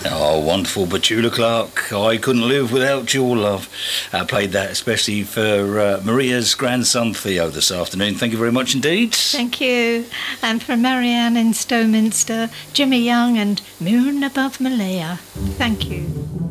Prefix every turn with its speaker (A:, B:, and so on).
A: Oh, wonderful. Petula Clark, I couldn't live without your love. Played that especially for Maria's grandson Theo this afternoon. Thank you very much indeed.
B: Thank you. And for Marianne in Stowminster, Jimmy Young and Moon Above Malaya. Thank you.